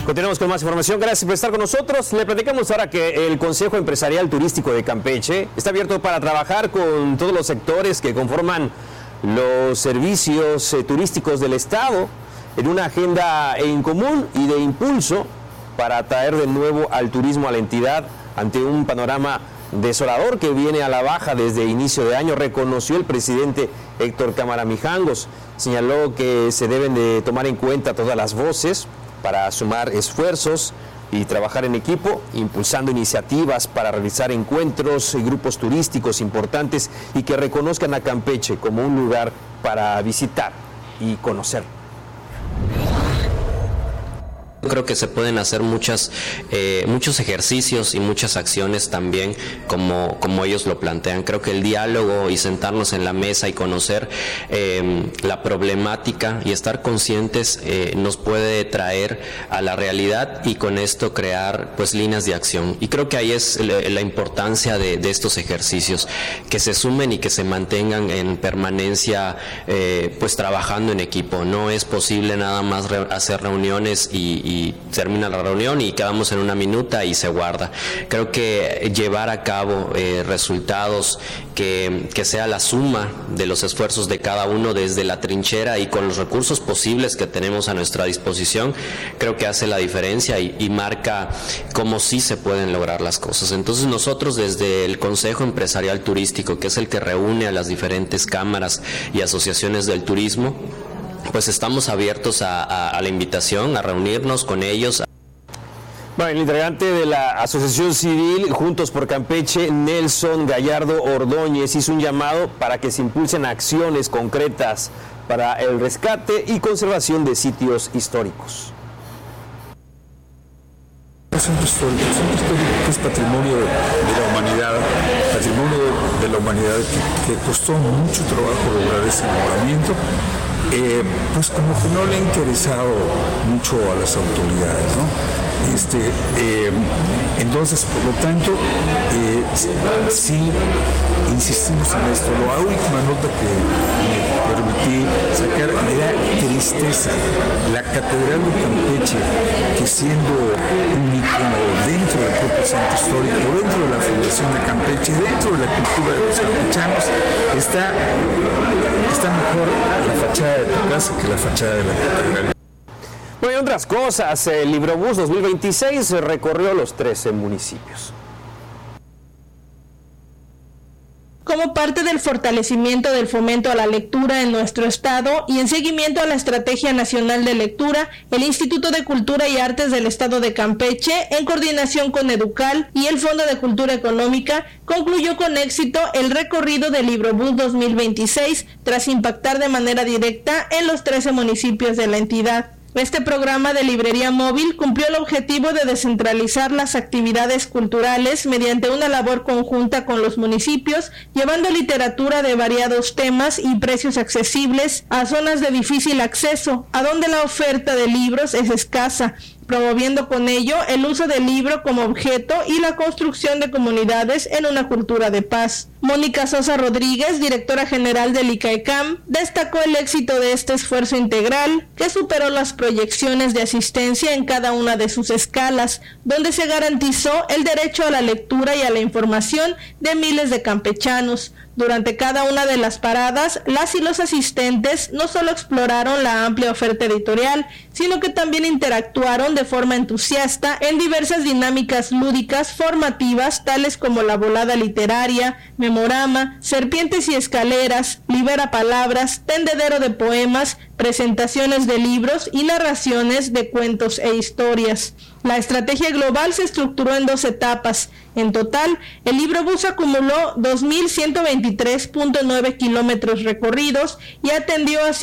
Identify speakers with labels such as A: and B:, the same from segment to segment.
A: Continuamos con más información. Gracias por estar con nosotros. Le platicamos ahora que el Consejo Empresarial Turístico de Campeche está abierto para trabajar con todos los sectores que conforman los servicios turísticos del Estado en una agenda en común y de impulso para atraer de nuevo al turismo a la entidad ante un panorama desolador que viene a la baja desde inicio de año, reconoció el presidente Héctor Cámara Mijangos. Señaló que se deben de tomar en cuenta todas las voces para sumar esfuerzos y trabajar en equipo, impulsando iniciativas para realizar encuentros y grupos turísticos importantes y que reconozcan a Campeche como un lugar para visitar y conocer.
B: Creo que se pueden hacer muchos ejercicios y muchas acciones también como ellos lo plantean. Creo que el diálogo y sentarnos en la mesa y conocer la problemática y estar conscientes nos puede traer a la realidad y con esto crear pues líneas de acción. Y creo que ahí es la importancia de estos ejercicios, que se sumen y que se mantengan en permanencia pues trabajando en equipo. No es posible nada más hacer reuniones y termina la reunión y quedamos en una minuta y se guarda. Creo que llevar a cabo resultados que sea la suma de los esfuerzos de cada uno desde la trinchera y con los recursos posibles que tenemos a nuestra disposición, creo que hace la diferencia y marca cómo sí se pueden lograr las cosas. Entonces nosotros desde el Consejo Empresarial Turístico, que es el que reúne a las diferentes cámaras y asociaciones del turismo, pues estamos abiertos a la invitación, a reunirnos con ellos.
A: Bueno, el integrante de la Asociación Civil Juntos por Campeche, Nelson Gallardo Ordóñez, hizo un llamado para que se impulsen acciones concretas para el rescate y conservación de sitios históricos.
C: El centro histórico es patrimonio de la humanidad, que costó mucho trabajo lograr ese nombramiento. Pues como que no le ha interesado mucho a las autoridades, ¿no? Entonces, por lo tanto, sí insistimos en esto. La última nota que me permití sacar me da tristeza. La Catedral de Campeche, que siendo un icono dentro del propio centro histórico, dentro de la Fundación de Campeche, dentro de la cultura de los campechanos, está mejor la fachada de tu casa que la fachada de la catedral.
A: Bueno, y otras cosas, el Librobús 2026 recorrió los 13 municipios.
D: Como parte del fortalecimiento del fomento a la lectura en nuestro estado y en seguimiento a la Estrategia Nacional de Lectura, el Instituto de Cultura y Artes del Estado de Campeche, en coordinación con Educal y el Fondo de Cultura Económica, concluyó con éxito el recorrido del Librobús 2026 tras impactar de manera directa en los 13 municipios de la entidad. Este programa de librería móvil cumplió el objetivo de descentralizar las actividades culturales mediante una labor conjunta con los municipios, llevando literatura de variados temas y precios accesibles a zonas de difícil acceso, a donde la oferta de libros es escasa, promoviendo con ello el uso del libro como objeto y la construcción de comunidades en una cultura de paz. Mónica Sosa Rodríguez, directora general del ICAECAM, destacó el éxito de este esfuerzo integral, que superó las proyecciones de asistencia en cada una de sus escalas, donde se garantizó el derecho a la lectura y a la información de miles de campechanos. Durante cada una de las paradas, las y los asistentes no solo exploraron la amplia oferta editorial, sino que también interactuaron de forma entusiasta en diversas dinámicas lúdicas formativas, tales como la volada literaria, memorama, serpientes y escaleras, libera palabras, tendedero de poemas, presentaciones de libros y narraciones de cuentos e historias. La estrategia global se estructuró en 2 etapas. En total, el Librobús acumuló 2.123.9 kilómetros recorridos y atendió a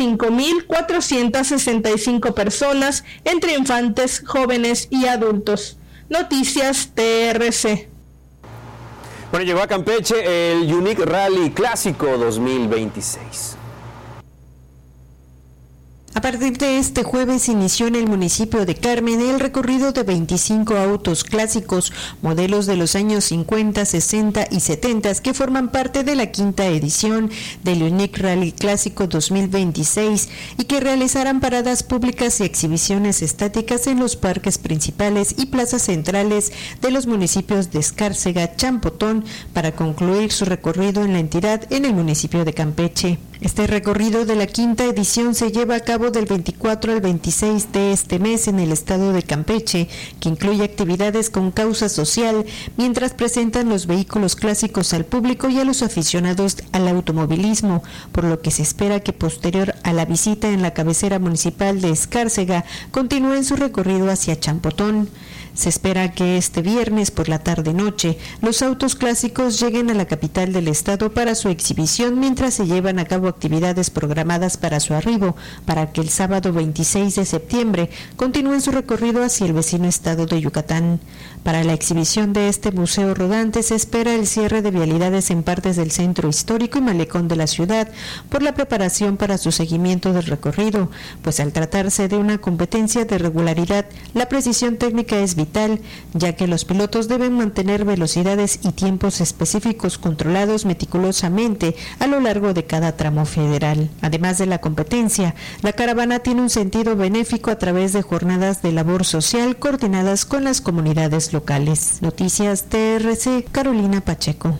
D: 5.465 personas, entre infantes, jóvenes y adultos. Noticias TRC.
A: Bueno, llegó a Campeche el Unique Rally Clásico 2026.
E: A partir de este jueves inició en el municipio de Carmen el recorrido de 25 autos clásicos, modelos de los años 50, 60 y 70 que forman parte de la quinta edición del Unique Rally Clásico 2026 y que realizarán paradas públicas y exhibiciones estáticas en los parques principales y plazas centrales de los municipios de Escárcega, Champotón, para concluir su recorrido en la entidad en el municipio de Campeche. Este recorrido de la quinta edición se lleva a cabo del 24 al 26 de este mes en el estado de Campeche, que incluye actividades con causa social, mientras presentan los vehículos clásicos al público y a los aficionados al automovilismo, por lo que se espera que posterior a la visita en la cabecera municipal de Escárcega continúen su recorrido hacia Champotón. Se espera que este viernes por la tarde-noche los autos clásicos lleguen a la capital del estado para su exhibición, mientras se llevan a cabo actividades programadas para su arribo, para que el sábado 26 de septiembre continúen su recorrido hacia el vecino estado de Yucatán. Para la exhibición de este museo rodante se espera el cierre de vialidades en partes del centro histórico y malecón de la ciudad por la preparación para su seguimiento del recorrido, pues al tratarse de una competencia de regularidad, la precisión técnica es vital, ya que los pilotos deben mantener velocidades y tiempos específicos controlados meticulosamente a lo largo de cada tramo federal. Además de la competencia, la caravana tiene un sentido benéfico a través de jornadas de labor social coordinadas con las comunidades locales. Noticias TRC, Carolina Pacheco.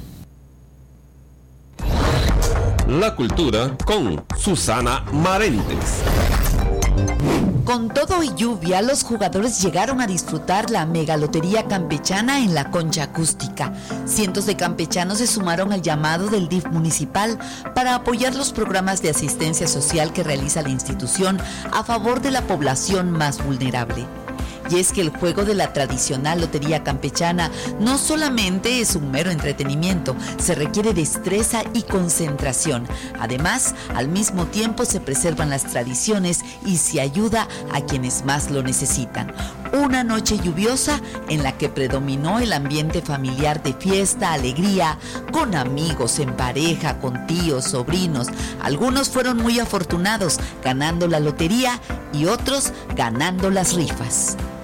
F: La cultura con Susana Marentes.
G: Con todo y lluvia, los jugadores llegaron a disfrutar la mega lotería campechana en la concha acústica. Cientos de campechanos se sumaron al llamado del DIF municipal para apoyar los programas de asistencia social que realiza la institución a favor de la población más vulnerable. Y es que el juego de la tradicional lotería campechana no solamente es un mero entretenimiento, se requiere destreza y concentración. Además, al mismo tiempo se preservan las tradiciones y se ayuda a quienes más lo necesitan. Una noche lluviosa en la que predominó el ambiente familiar de fiesta, alegría, con amigos, en pareja, con tíos, sobrinos. Algunos fueron muy afortunados ganando la lotería y otros ganando las rifas.